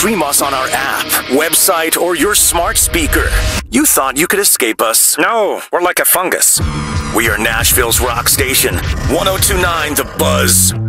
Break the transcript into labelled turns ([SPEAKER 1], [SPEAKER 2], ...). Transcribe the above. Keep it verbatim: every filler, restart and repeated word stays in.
[SPEAKER 1] stream us on our app, website, or your smart speaker. You thought you could escape us. No, we're like a fungus. We are Nashville's rock station, one oh two point nine The Buzz.